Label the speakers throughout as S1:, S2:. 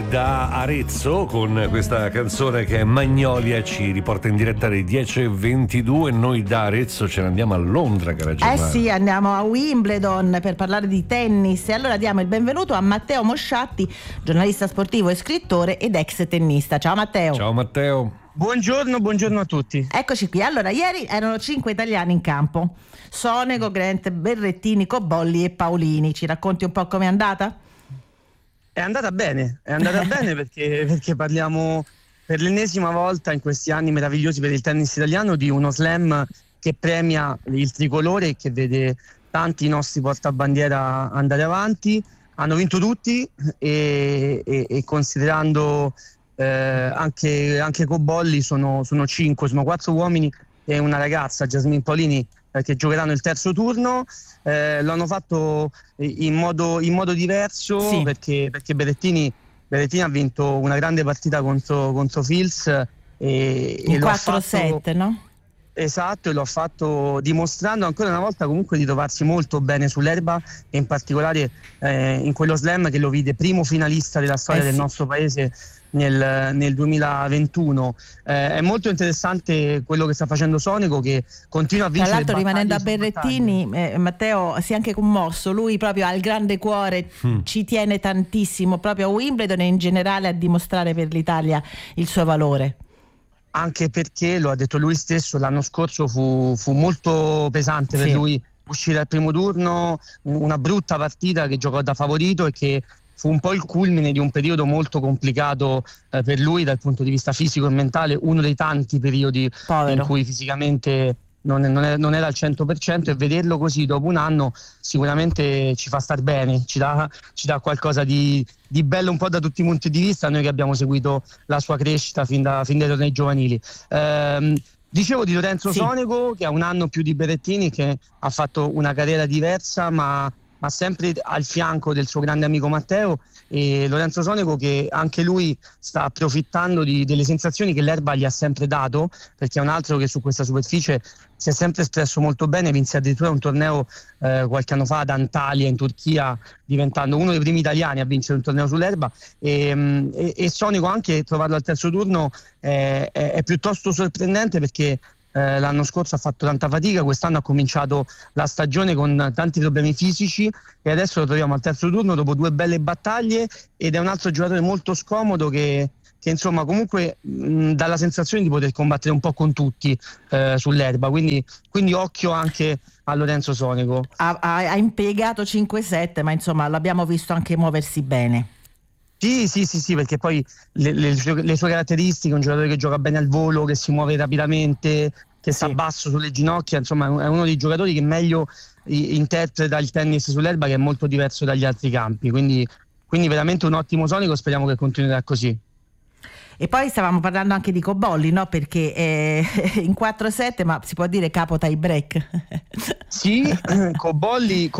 S1: da Arezzo con questa canzone che è Magnolia, ci riporta in diretta alle 10:22. Noi da Arezzo ce ne andiamo a Londra, cara Germana.
S2: Sì, andiamo a Wimbledon per parlare di tennis e allora diamo il benvenuto a Matteo Mosciatti, giornalista sportivo e scrittore ed ex tennista. Ciao Matteo.
S1: Ciao Matteo.
S3: Buongiorno a tutti.
S2: Eccoci qui. Allora, ieri erano 5 italiani in campo: Sonego, Grant, Berrettini, Cobolli e Paolini. Ci racconti un po' com'è andata?
S3: È andata bene perché parliamo per l'ennesima volta in questi anni meravigliosi per il tennis italiano di uno slam che premia il tricolore e che vede tanti nostri portabandiera andare avanti. Hanno vinto tutti e considerando anche Cobolli sono 5, sono 4 uomini e una ragazza, Jasmine Paolini, che giocheranno il terzo turno. Lo hanno fatto in modo diverso, sì, perché Berrettini ha vinto una grande partita contro Fils in
S2: 4-7, no?
S3: Esatto, e lo ha fatto dimostrando ancora una volta comunque di trovarsi molto bene sull'erba e in particolare in quello slam che lo vide primo finalista della storia del nostro paese nel 2021. È molto interessante quello che sta facendo Sonego, che continua a vincere.
S2: Tra l'altro, rimanendo a Berrettini, Matteo si è anche commosso. Lui proprio ha il grande cuore, ci tiene tantissimo proprio a Wimbledon e in generale a dimostrare per l'Italia il suo valore.
S3: Anche perché, lo ha detto lui stesso, l'anno scorso fu molto pesante per lui uscire al primo turno, una brutta partita che giocò da favorito e che fu un po' il culmine di un periodo molto complicato per lui dal punto di vista fisico e mentale, uno dei tanti periodi in cui fisicamente non era al 100%, e vederlo così dopo un anno sicuramente ci fa star bene, ci dà qualcosa di bello un po' da tutti i punti di vista, noi che abbiamo seguito la sua crescita fin dai tornei giovanili. Dicevo di Lorenzo Sonego, che ha un anno più di Berrettini, che ha fatto una carriera diversa ma sempre al fianco del suo grande amico Matteo, e Lorenzo Sonego che anche lui sta approfittando delle sensazioni che l'erba gli ha sempre dato, perché è un altro che su questa superficie si è sempre espresso molto bene, vinse addirittura un torneo qualche anno fa ad Antalya in Turchia, diventando uno dei primi italiani a vincere un torneo sull'erba, e Sonego anche trovarlo al terzo turno è piuttosto sorprendente, perché l'anno scorso ha fatto tanta fatica, quest'anno ha cominciato la stagione con tanti problemi fisici e adesso lo troviamo al terzo turno dopo 2 belle battaglie, ed è un altro giocatore molto scomodo che insomma comunque dà la sensazione di poter combattere un po' con tutti sull'erba, quindi occhio anche a Lorenzo Sonego.
S2: Ha impiegato 5-7, ma insomma l'abbiamo visto anche muoversi bene.
S3: Sì, perché poi le sue caratteristiche, un giocatore che gioca bene al volo, che si muove rapidamente, che sta basso sulle ginocchia, insomma è uno dei giocatori che meglio interpreta il tennis sull'erba, che è molto diverso dagli altri campi, quindi veramente un ottimo Sonego, speriamo che continuerà così.
S2: E poi stavamo parlando anche di Cobolli, no? Perché in 4-7, ma si può dire capo tie break.
S3: Sì, Cobolli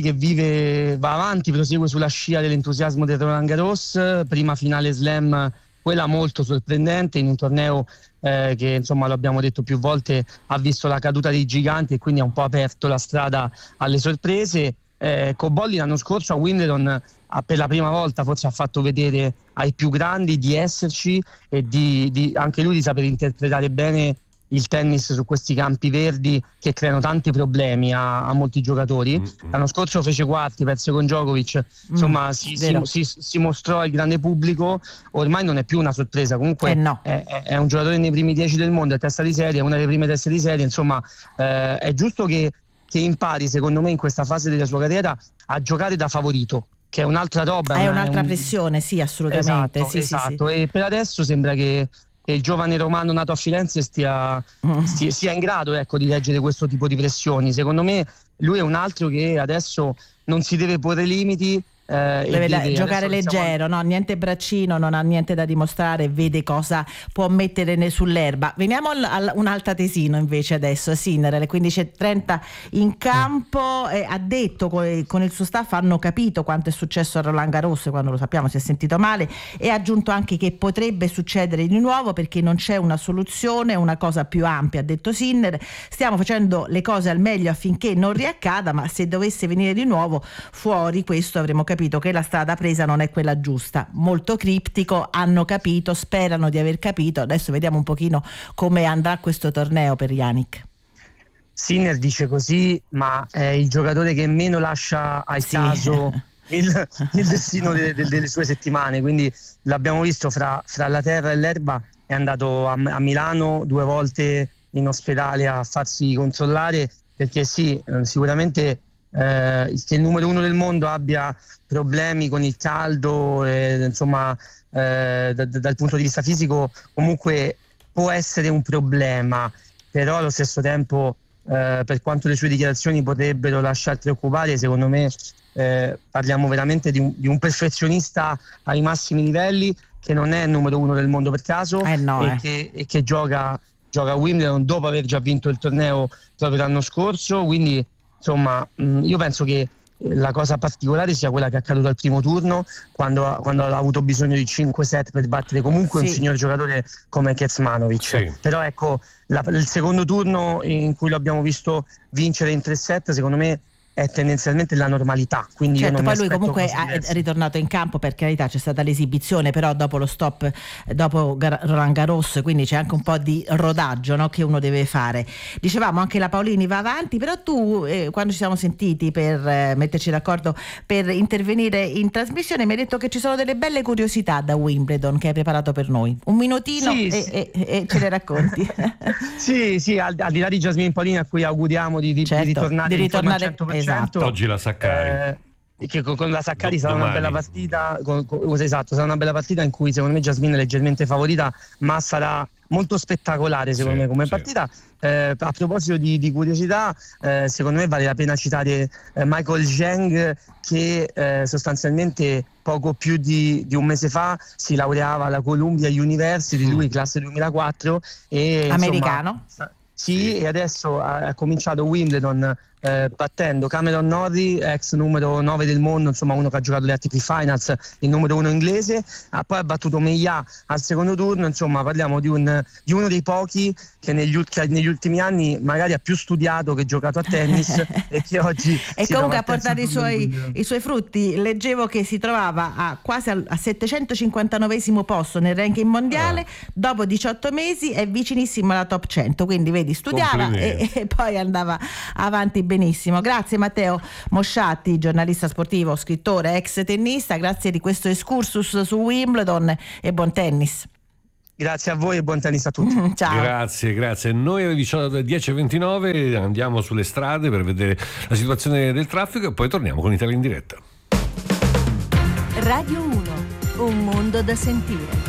S3: che va avanti, prosegue sulla scia dell'entusiasmo del Roland Garros, prima finale slam, quella molto sorprendente in un torneo che insomma lo abbiamo detto più volte, ha visto la caduta dei giganti e quindi ha un po' aperto la strada alle sorprese. Cobolli l'anno scorso a Wimbledon per la prima volta forse ha fatto vedere ai più grandi di esserci e di anche lui di saper interpretare bene il tennis su questi campi verdi che creano tanti problemi a molti giocatori. L'anno scorso fece quarti, perse con Djokovic, insomma si mostrò al grande pubblico. Ormai non è più una sorpresa, comunque è un giocatore nei primi 10 del mondo, è testa di serie, è una delle prime teste di serie, insomma è giusto che impari, secondo me, in questa fase della sua carriera a giocare da favorito, che è un'altra roba.
S2: È un'altra pressione, sì, assolutamente.
S3: Esatto. E per adesso sembra che il giovane romano nato a Firenze sia in grado, di reggere questo tipo di pressioni. Secondo me lui è un altro che adesso non si deve porre limiti,
S2: deve giocare leggero, no? Niente braccino, non ha niente da dimostrare, vede cosa può mettere sull'erba. Veniamo a un'altra tesino invece adesso, Sinner, alle 15:30 in campo, ha detto con il suo staff hanno capito quanto è successo a Roland Garros, quando lo sappiamo si è sentito male, e ha aggiunto anche che potrebbe succedere di nuovo perché non c'è una soluzione, una cosa più ampia, ha detto Sinner. Stiamo facendo le cose al meglio affinché non riaccada, ma se dovesse venire di nuovo fuori questo avremo capito capito che la strada presa non è quella giusta. Molto criptico, hanno capito, sperano di aver capito. Adesso vediamo un pochino come andrà questo torneo per Jannik.
S3: Sinner dice così, ma è il giocatore che meno lascia al caso il destino delle sue settimane, quindi l'abbiamo visto fra la terra e l'erba. È andato a Milano 2 volte in ospedale a farsi controllare, perché sicuramente che il numero 1 del mondo abbia problemi con il caldo, insomma dal punto di vista fisico comunque può essere un problema, però allo stesso tempo per quanto le sue dichiarazioni potrebbero lasciar preoccupare, secondo me parliamo veramente di un perfezionista ai massimi livelli, che non è il numero 1 del mondo per caso, e che gioca a Wimbledon dopo aver già vinto il torneo proprio l'anno scorso. Quindi insomma io penso che la cosa particolare sia quella che è accaduta al primo turno, quando ha avuto bisogno di 5 set per battere comunque un signor giocatore come Kecmanovic. Però ecco, il secondo turno in cui lo abbiamo visto vincere in 3 set, secondo me è tendenzialmente la normalità. Quindi
S2: certo,
S3: io non
S2: poi lui comunque è ritornato in campo, per carità, c'è stata l'esibizione, però dopo lo stop, dopo Roland Garros, quindi c'è anche un po' di rodaggio, no, che uno deve fare. Dicevamo anche la Paolini va avanti, però tu quando ci siamo sentiti per metterci d'accordo per intervenire in trasmissione mi hai detto che ci sono delle belle curiosità da Wimbledon che hai preparato per noi. Un minutino e ce le racconti. sì,
S3: al di là di Jasmine Paolini, a cui auguriamo di ritornare al 100%.
S2: Esatto.
S1: Oggi la Saccari
S3: che con la Saccari sarà una bella partita, sarà una bella partita in cui secondo me Jasmine è leggermente favorita, ma sarà molto spettacolare secondo me come partita. A proposito di curiosità, secondo me vale la pena citare Michael Zheng, che sostanzialmente poco più di un mese fa si laureava alla Columbia University, lui classe 2004 e
S2: americano.
S3: E adesso ha cominciato Wimbledon battendo Cameron Norrie, ex numero 9 del mondo, insomma uno che ha giocato le ATP Finals, il numero 1 inglese, poi ha battuto Meillà al secondo turno. Insomma parliamo di uno dei pochi che negli ultimi anni magari ha più studiato che giocato a tennis e che oggi
S2: e comunque ha portato i suoi frutti. Leggevo che si trovava quasi al 759esimo posto nel ranking mondiale, dopo 18 mesi è vicinissimo alla top 100, quindi vedi, studiava e poi andava avanti benissimo. Grazie Matteo Mosciatti, giornalista sportivo, scrittore, ex tennista, grazie di questo excursus su Wimbledon e buon tennis.
S3: Grazie a voi e buon tennis a tutti.
S2: Ciao.
S1: Grazie. Noi alle 10:29 andiamo sulle strade per vedere la situazione del traffico e poi torniamo con Italia in diretta.
S4: Radio 1, un mondo da sentire.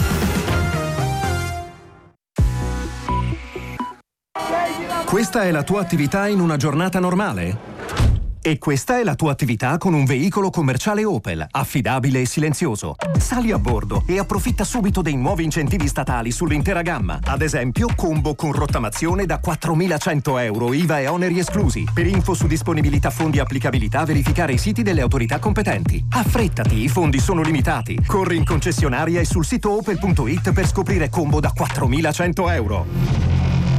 S5: Questa è la tua attività in una giornata normale? E questa è la tua attività con un veicolo commerciale Opel, affidabile e silenzioso. Sali a bordo e approfitta subito dei nuovi incentivi statali sull'intera gamma. Ad esempio, combo con rottamazione da 4.100 euro, IVA e oneri esclusi. Per info su disponibilità, fondi e applicabilità, verificare i siti delle autorità competenti. Affrettati, i fondi sono limitati. Corri in concessionaria e sul sito opel.it per scoprire combo da 4.100 euro.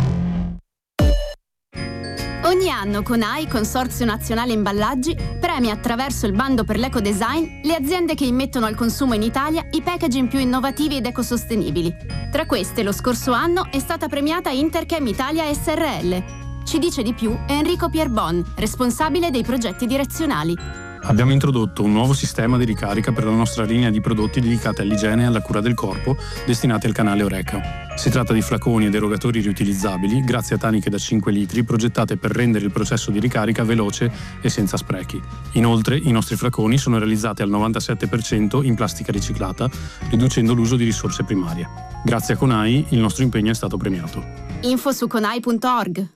S6: Ogni anno CONAI, Consorzio Nazionale Imballaggi, premia attraverso il bando per l'ecodesign le aziende che immettono al consumo in Italia i packaging più innovativi ed ecosostenibili. Tra queste, lo scorso anno è stata premiata Interchem Italia SRL. Ci dice di più Enrico Pierbon, responsabile dei progetti direzionali.
S7: Abbiamo introdotto un nuovo sistema di ricarica per la nostra linea di prodotti dedicati all'igiene e alla cura del corpo, destinati al canale Oreca. Si tratta di flaconi ed erogatori riutilizzabili, grazie a taniche da 5 litri, progettate per rendere il processo di ricarica veloce e senza sprechi. Inoltre, i nostri flaconi sono realizzati al 97% in plastica riciclata, riducendo l'uso di risorse primarie. Grazie a CONAI, il nostro impegno è stato premiato.
S6: Info su conai.org.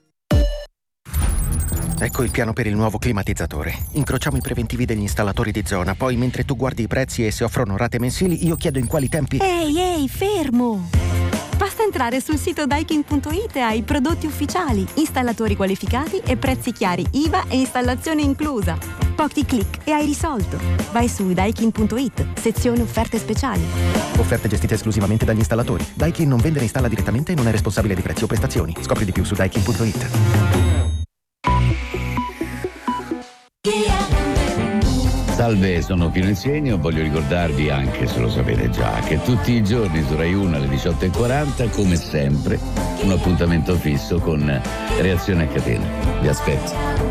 S8: Ecco il piano per il nuovo climatizzatore. Incrociamo i preventivi degli installatori di zona, poi mentre tu guardi i prezzi e se offrono rate mensili, io chiedo in quali tempi...
S9: Ehi, fermo! Basta entrare sul sito Daikin.it e hai prodotti ufficiali, installatori qualificati e prezzi chiari, IVA e installazione inclusa. Pochi click e hai risolto. Vai su Daikin.it, sezione offerte speciali.
S8: Offerte gestite esclusivamente dagli installatori. Daikin non vende né installa direttamente e non è responsabile di prezzi o prestazioni. Scopri di più su Daikin.it.
S10: Salve, sono Pino Insegno. Voglio ricordarvi, anche se lo sapete già, che tutti i giorni su Rai 1 alle 18:40, come sempre, un appuntamento fisso con Reazione a catena. Vi aspetto.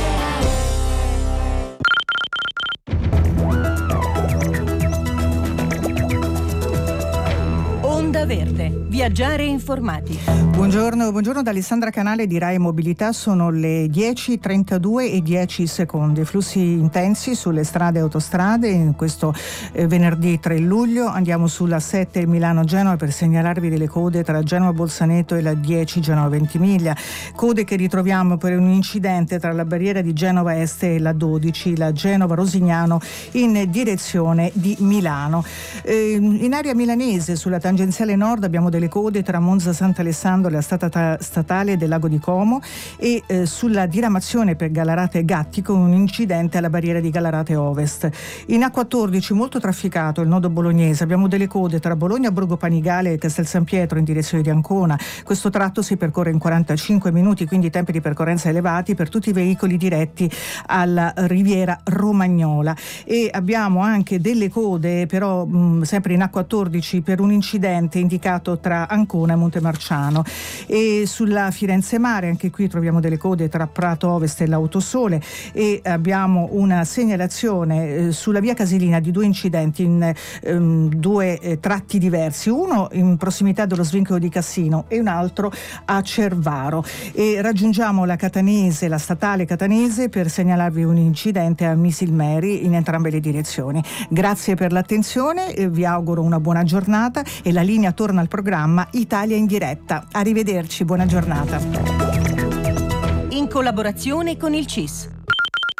S4: Onda Verde, viaggiare informati.
S11: Buongiorno da Alessandra Canale di Rai Mobilità. Sono le 10:32 e 10 secondi. Flussi intensi sulle strade e autostrade in questo venerdì 3 luglio. Andiamo sulla 7 Milano-Genova per segnalarvi delle code tra Genova-Bolzaneto e la 10 Genova-Ventimiglia. Code che ritroviamo per un incidente tra la barriera di Genova Est e la 12, la Genova-Rosignano in direzione di Milano. In area milanese sulla tangenziale nord abbiamo delle code tra Monza Sant'Alessandro e la strada statale del Lago di Como e sulla diramazione per Gallarate e Gatti con un incidente alla barriera di Gallarate Ovest. In A14 molto trafficato il nodo bolognese, abbiamo delle code tra Bologna, Borgo Panigale e Castel San Pietro in direzione di Ancona. Questo tratto si percorre in 45 minuti, quindi tempi di percorrenza elevati per tutti i veicoli diretti alla riviera romagnola. E abbiamo anche delle code però sempre in A14 per un incidente indicato tra Ancona e Montemarciano. E sulla Firenze Mare anche qui troviamo delle code tra Prato Ovest e l'Autosole e abbiamo una segnalazione sulla via Casilina di due incidenti in due tratti diversi, uno in prossimità dello svincolo di Cassino e un altro a Cervaro. E raggiungiamo la Catanese, la statale catanese, per segnalarvi un incidente a Misilmeri in entrambe le direzioni. Grazie per l'attenzione, vi auguro una buona giornata e la linea torna al programma Italia in diretta. Arrivederci, buona giornata.
S4: In collaborazione con il CIS.